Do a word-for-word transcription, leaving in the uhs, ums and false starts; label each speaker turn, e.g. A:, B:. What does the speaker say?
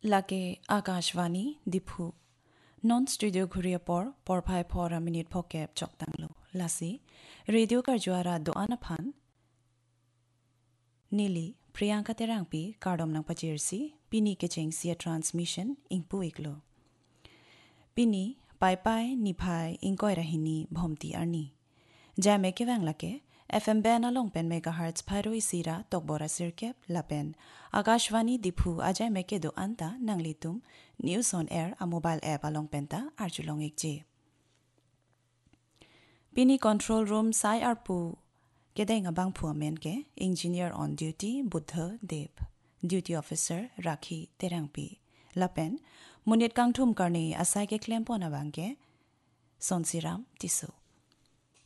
A: লাগে Akashvani Diphu non studio ঘুরিয়ে পর পরফাই ফরা মিনিট ফকেব চকতাংলো লাসি রেডিও কারজুয়ারা দোআনা ফান নীলি প্রিয়াঙ্কা তেরাংপি কার্ডম নাং পাচিরসি পিনি কেচেং সিয়া ট্রান্সমিশন ইংপু ইকলো পিনি পাই পাই নিভাই ইংকয় রাহিনী ভমতি আরনি জামে কেবাং লাকে FM ban along pen megahertz pharaoh इसीरा तोकबोरा सिरकेप लापेन Akashvani दिफु अजय मेके दो अंता नंगली तुम news on air uh mobile app along पेंता आरजुलोंग एकजे पिनी control room Sai आरपु केदेंग अबांग फुआमेन K engineer on duty Buddha Dev duty officer राखी तेरांगपी लापेन मुनित कांगथुम करने असाई के क्लेम पोना बांगे सोनसिराम तिसु